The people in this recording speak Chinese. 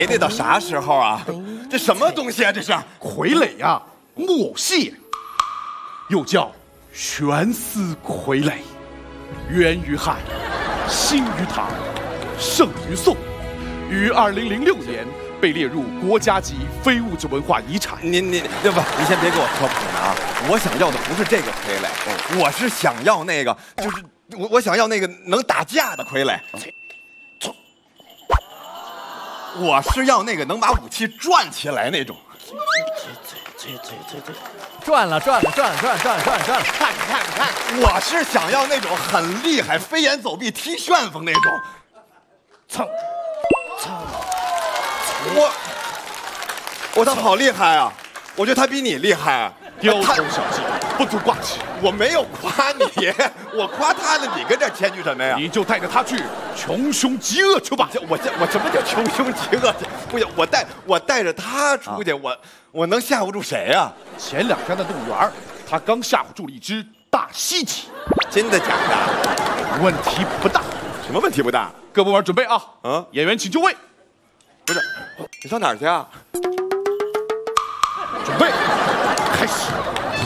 得到啥时候啊？这什么东西啊？这是傀儡呀，木偶戏，又叫悬丝傀儡，源于汉，兴于唐，盛于宋，于2006年被列入国家级非物质文化遗产。 您对吧？您先别给我科普呢啊！我想要的不是这个傀儡，我是想要那个，就是我想要那个能打架的傀儡。我是要那个能把武器转起来那种。 转了，看， 我是想要那种很厉害、飞檐走壁、踢旋风那种。他好厉害啊！我觉得他比你厉害啊。 雕头小技，不足挂齿。 我没有夸你，我夸他呢。你跟这谦虚什么呀？ 你就带着他去穷凶极恶去吧。 我什么叫穷凶极恶？不行，我带着他出去，我能吓唬住谁呀？ 前2天的动物园，他刚吓唬住了一只大西岐。 真的假的？ 问题不大。 什么问题不大？ 各部门准备啊！ 嗯， 演员请就位。 不是，你上哪儿去啊？ 准备，开始。